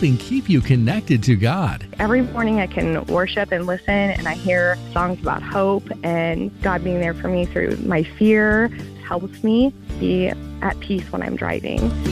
helping keep you connected to God. Every morning I can worship and listen, and I hear songs about hope and God being there for me through my fear helps me be at peace when I'm driving.